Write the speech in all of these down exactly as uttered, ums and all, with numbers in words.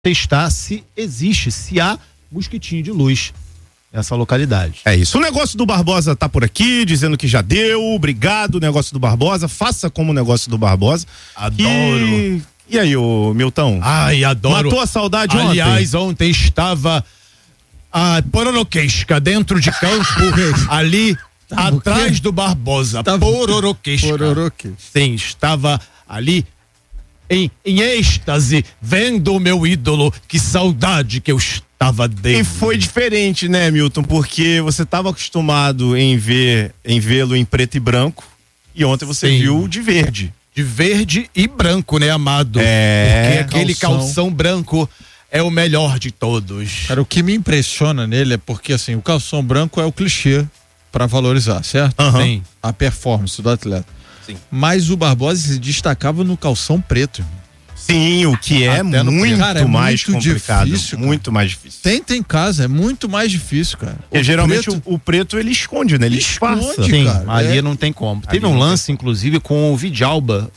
testar se existe, se há mosquitinho de luz nessa localidade. É isso. O negócio do Barbosa tá por aqui, dizendo que já deu. Obrigado, negócio do Barbosa. Faça como o negócio do Barbosa. Adoro. E, e aí, ô Milton? Ai, adoro. Matou a saudade ontem? Aliás, ontem estava a Pororoquesca dentro de campo, ali Tá, atrás do Barbosa. Tá, Pororoquesca. Pororoquesca. Sim, estava ali em, em êxtase, vendo o meu ídolo. Que saudade que eu estava dele. E foi diferente, né, Milton? Porque você estava acostumado em ver, em vê-lo em preto e branco, e ontem você Sim. viu de verde. De verde e branco, né, amado? É. Porque aquele calção. calção branco é o melhor de todos. Cara, o que me impressiona nele é porque, assim, o calção branco é o clichê pra valorizar, certo? Aham. Sim. A performance do atleta. Sim. Mas o Barbosa se destacava no calção preto. Sim, o que é Até no- muito Cara, é mais muito complicado. difícil, cara. muito mais difícil. Tenta em casa, é muito mais difícil, cara. Porque O geralmente preto- o, o preto ele esconde, né? Ele Esconde, disfarça. Sim, cara, ali é. não tem como. Teve Ali um não lance, inclusive, com o Vidalba.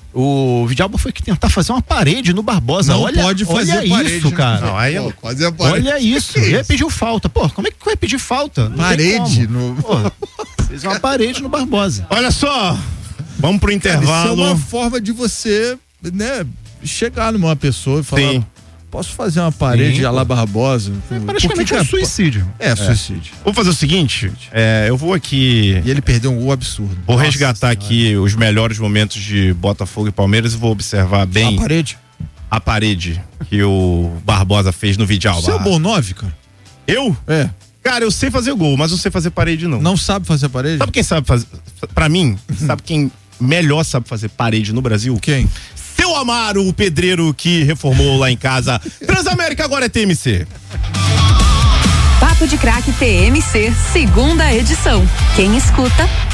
O Vidalba foi que tentar fazer uma parede no Barbosa. Não olha, pode fazer olha parede, isso, né? cara. Não, aí é Fazer a parede. Olha isso. Ele pediu falta. Pô, como é que vai pedir falta? Não tem Parede como. no. Pô, fez uma parede no Barbosa. Olha só, vamos pro Cara, isso é intervalo. uma forma de você, né, chegar numa pessoa e falar, Sim. posso fazer uma parede Sim, à la Barbosa? Praticamente Porque, um cara, suicídio. É, suicídio. Vou fazer o seguinte, é, eu vou aqui, E ele perdeu um gol absurdo. vou Nossa resgatar Senhora. aqui os melhores momentos de Botafogo e Palmeiras e vou observar bem A parede. a parede que o Barbosa fez no Vidalba. Você é um bom nove, cara? Eu? É. Cara, eu sei fazer gol, mas não sei fazer parede não. Não sabe fazer a parede? Sabe quem sabe fazer? Pra mim, sabe quem melhor sabe fazer parede no Brasil? Quem? Seu Amaro, o pedreiro que reformou lá em casa. Transamérica agora é T M C. Papo de Craque T M C, segunda edição. Quem escuta,